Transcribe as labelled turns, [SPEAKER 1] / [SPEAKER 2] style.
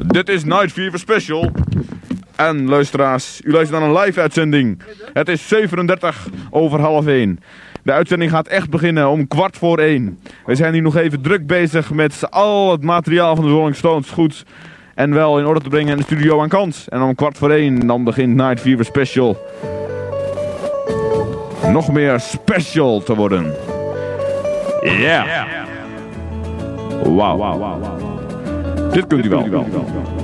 [SPEAKER 1] Dit is Night Fever Special. En luisteraars, u luistert naar een live uitzending. Het is 37 over half 1. De uitzending gaat echt beginnen om 1:15. We zijn hier nog even druk bezig met al het materiaal van de Rolling Stones goed en wel in orde te brengen in de studio aan kant. En om 1:15 dan begint Night Fever Special nog meer special te worden. Yeah. Wauw. Dit kunt u wel.